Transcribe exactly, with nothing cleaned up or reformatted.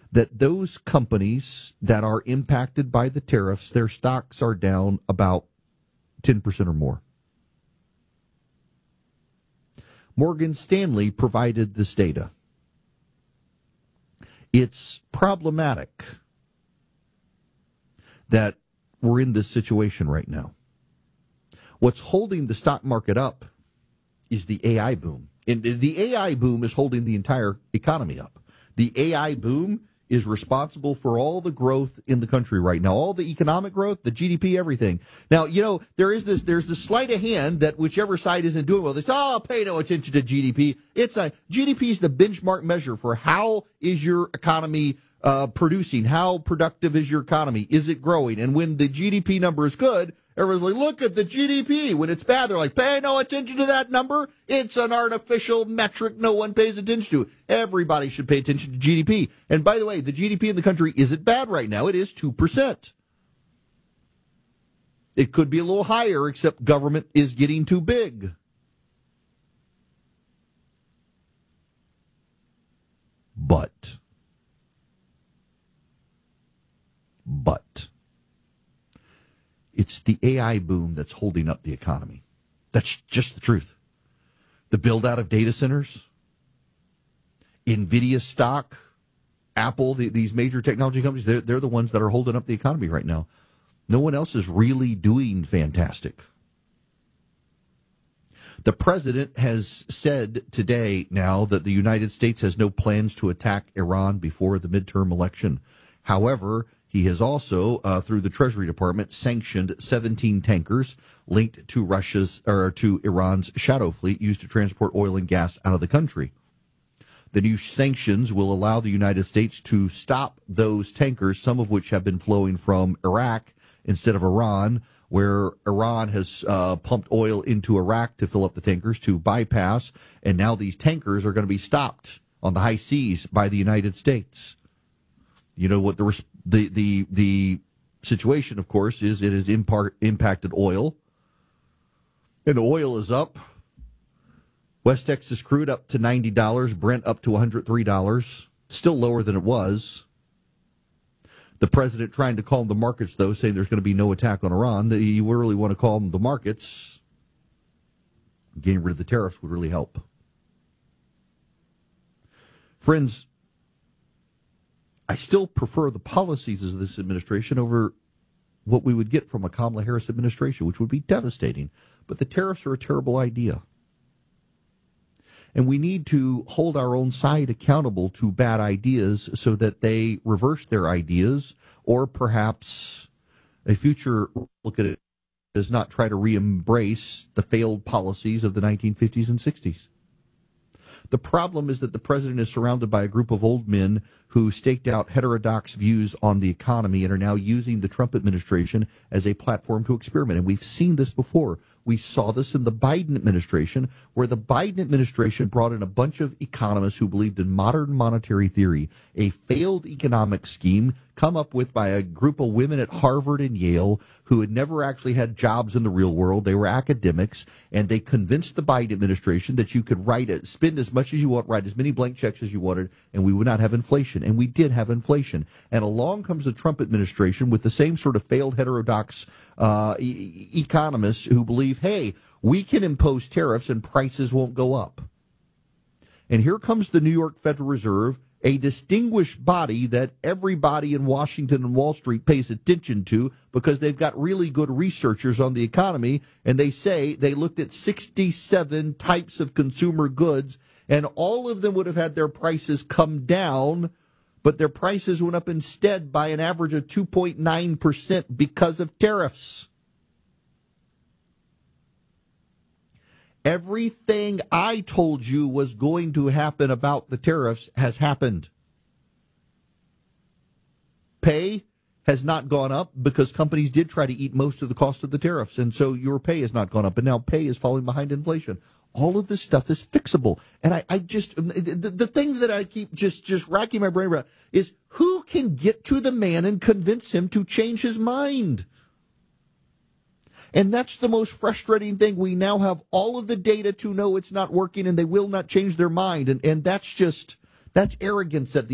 that those companies that are impacted by the tariffs, their stocks are down about ten percent or more. Morgan Stanley provided this data. It's problematic that we're in this situation right now. What's holding the stock market up is the A I boom. And the A I boom is holding the entire economy up. The A I boom is responsible for all the growth in the country right now, all the economic growth, the G D P, everything. Now, you know, there is this, there's this sleight of hand that whichever side isn't doing well, they say, oh, pay no attention to G D P. It's a, G D P is the benchmark measure for how is your economy uh, producing, how productive is your economy, is it growing? And when the G D P number is good, everyone's like, look at the G D P. When it's bad, they're like, pay no attention to that number. It's an artificial metric no one pays attention to. Everybody should pay attention to G D P. And by the way, the G D P in the country isn't bad right now. It is two percent. It could be a little higher, except government is getting too big. But, but, it's the A I boom that's holding up the economy. That's just the truth. The build out of data centers, NVIDIA stock, Apple, the, these major technology companies, they're, they're the ones that are holding up the economy right now. No one else is really doing fantastic. The president has said today now that the United States has no plans to attack Iran before the midterm election. However, he has also, uh, through the Treasury Department, sanctioned seventeen tankers linked to Russia's or to Iran's shadow fleet used to transport oil and gas out of the country. The new sanctions will allow the United States to stop those tankers, some of which have been flowing from Iraq instead of Iran, where Iran has uh, pumped oil into Iraq to fill up the tankers to bypass, and now these tankers are going to be stopped on the high seas by the United States. You know what the the the the situation, of course, is it has impart, impacted oil, and oil is up. West Texas crude up to ninety dollars, Brent up to one hundred three dollars, still lower than it was. The president trying to calm the markets, though, saying there's going to be no attack on Iran. You really want to calm the markets. Getting rid of the tariffs would really help. Friends, I still prefer the policies of this administration over what we would get from a Kamala Harris administration, which would be devastating. But the tariffs are a terrible idea. And we need to hold our own side accountable to bad ideas so that they reverse their ideas, or perhaps a future look at it does not try to re-embrace the failed policies of the nineteen fifties and sixties. The problem is that the president is surrounded by a group of old men who staked out heterodox views on the economy and are now using the Trump administration as a platform to experiment. And we've seen this before. We saw this in the Biden administration, where the Biden administration brought in a bunch of economists who believed in modern monetary theory, a failed economic scheme come up with by a group of women at Harvard and Yale who had never actually had jobs in the real world. They were academics, and they convinced the Biden administration that you could write it, spend as much as you want, write as many blank checks as you wanted, and we would not have inflation. And we did have inflation. And along comes the Trump administration with the same sort of failed heterodox uh, e- economists who believe, hey, we can impose tariffs and prices won't go up. And here comes the New York Federal Reserve, a distinguished body that everybody in Washington and Wall Street pays attention to because they've got really good researchers on the economy, and they say they looked at sixty-seven types of consumer goods, and all of them would have had their prices come down, but their prices went up instead by an average of two point nine percent because of tariffs. Everything I told you was going to happen about the tariffs has happened. Pay has not gone up because companies did try to eat most of the cost of the tariffs, and so your pay has not gone up, and now pay is falling behind inflation. All of this stuff is fixable. And I, I just, the, the thing that I keep just, just racking my brain around is who can get to the man and convince him to change his mind? And that's the most frustrating thing. We now have all of the data to know it's not working, and they will not change their mind. And, and that's just, that's arrogance at the